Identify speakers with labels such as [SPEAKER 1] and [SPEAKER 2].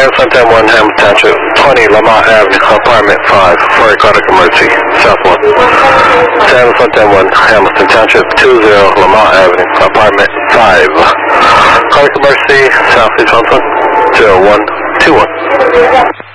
[SPEAKER 1] San 1, Hamilton Township, 20 Lamont Avenue, apartment 5, for a cardiac emergency, South 1. San 1, Hamilton Township, 20 Lamont Avenue, apartment 5. Cardiac emergency, Southeast 1, 0121.